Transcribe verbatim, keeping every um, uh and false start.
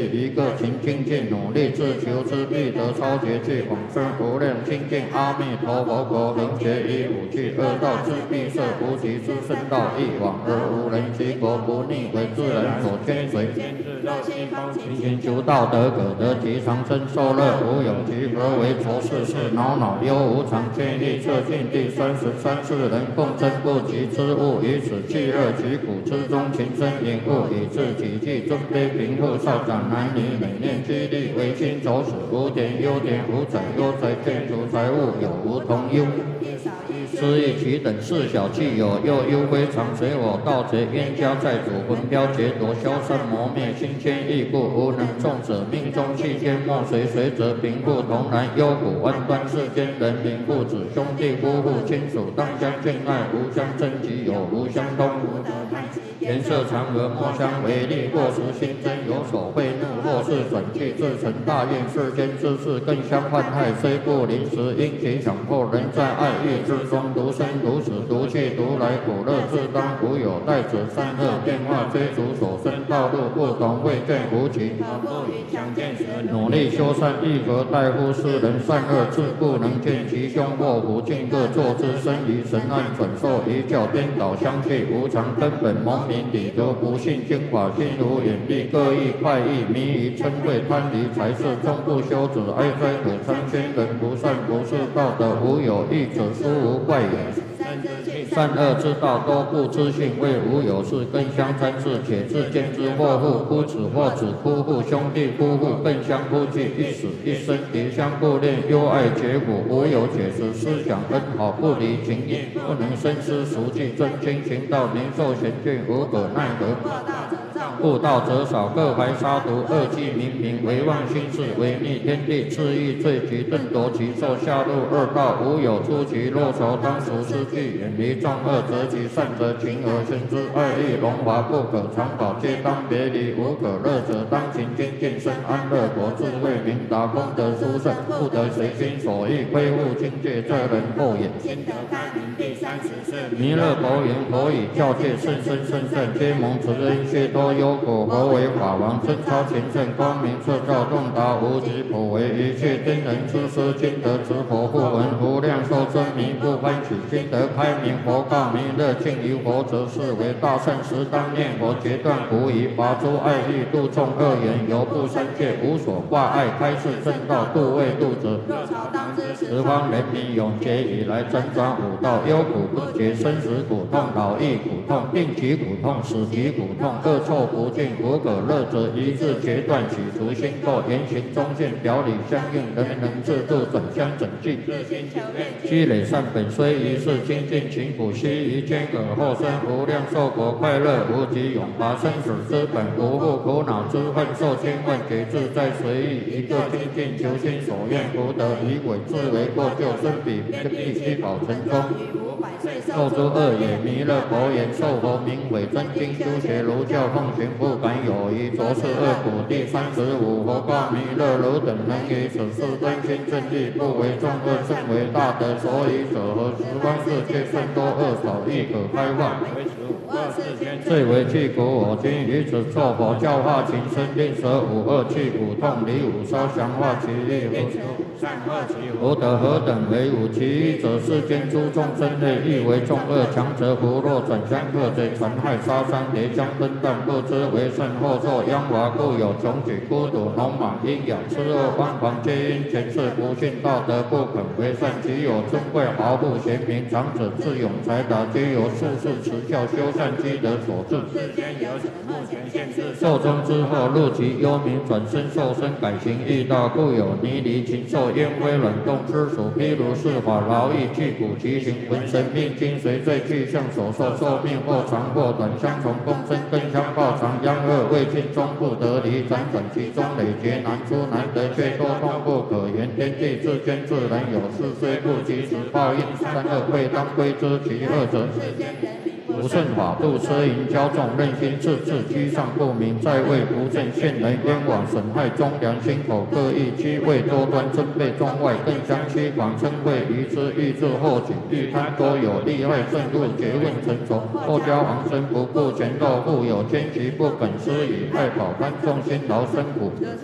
一个勤精进努力自求之必得超绝技往生无量清净阿弥陀佛果能学一五具二道之必设无极之圣道一往而无人其国不逆为自然所牵随勤勤求道德可得其长生受乐无有其何为愁事事恼恼忧无常千亿测尽第三十三世人共争不及之物以此气恶其苦之中情深隐物以致己计尊卑贫富少长男女美念激励为亲走死无典优典无财优财建筑财物有无同忧失意其等事小气有又忧非常随我盗贼冤家债主魂飘劫夺消散磨灭心牵意故无能众者命中气间莫随随则贫富同然忧苦万端世间人民父子兄弟夫妇亲属当相敬爱无相争及有无相通颜色常和莫相为利或时心真有所贿怒或是转去自成大愿世间之事更相患害虽不临时因其强迫人在爱欲之中独生独死独去独来苦乐自当无有待者善恶变化追逐所生道路不同未见无期努力修善亦何待乎世人善恶自不能见其凶祸福尽各作之身于神案转受一教颠倒相去无常根本蒙明理得不信经法心如眼力各异快意迷于嗔恚贪离财色终不修止哀哉可参宣人不善不是道德无有益者殊无怪也善恶之道多不知性为无有事更相沾事且自见之祸父夫子或子夫妇兄弟夫妇更相夫惧一死一生敌相不恋忧爱结果无有解释思想恩好不离情义不能深思熟记真经行道年寿贤俊无可奈何不道则少各怀杀毒恶计冥冥唯妄心事违逆天地恣意罪其顿夺其寿下入恶道无有出其若愁当熟失去远离众恶则其善则情而生之爱欲荣华不可长保皆当别离无可乐者当勤精进生安乐国智慧明达功德殊胜不得随心所欲亏误境界这人后也心得开明第三十四弥勒佛言佛以教界甚深甚善皆蒙慈恩谢多忧苦佛为法王真超前圣光明彻照洞达无极普为一切天人之师今得持佛不闻无量寿真迷不欢喜今得开明佛告弥勒敬于佛则是为大圣时当念佛截断无疑拔诸爱欲度众恶缘犹不三界无所挂碍开示正道度未度者十方人民永劫以来辗转五道忧苦不绝生死苦痛老易苦痛病疾苦痛死疾苦痛恶臭不尽无可乐者一日截断取除心垢言行中见表里相应人人自度转相整具积累善本虽一世精进勤苦悉于间隔后生无量寿国快乐无极永拔生死之本无复苦恼之恨受千万劫自在随意一个精进求心所愿福德以鬼自为过救生彼必须保成功受诸恶也弥勒佛言受佛名为真经修学儒教奉行不敢有疑着是恶苦第三十五佛告弥勒汝等能于此事真心正义不为众恶甚为大德所以者何十方世界甚多恶少亦可开化最为具苦我今于此作佛教化情深令舍五恶去苦痛离五烧降化其意福德何等为五其一者世间诸众生类亦为众恶强者福若转相克贼残害杀伤叠将分断不知为甚后作殃华故有穷举孤独农莽阴阳痴恶荒狂皆因前世不信道德不肯为善其有尊贵豪富贤明长者智勇才达皆由术士持教修善积德所致寿终之后入其幽冥转身受身改行易道故有泥离禽兽烟灰卵动之属譬如是法劳役去苦其行闻神命经随罪去向所受寿命或长或短相从共生更相报长殃恶未尽终不得离辗转其中累劫难出难得却多痛不可言天地自间自然有事虽不及时报应善恶未当归之其恶者不顺法度，奢淫骄纵，任心自治，居上不明，在位不正，陷人冤枉，损害忠良，心口各异，居位多端，尊卑中外，更相欺狂，称谓愚之，欲自后举，欲贪多有，利害甚入，诘问成仇，后交王身，不顾权斗，富有奸局，不肯施以，害跑贪众心劳身苦。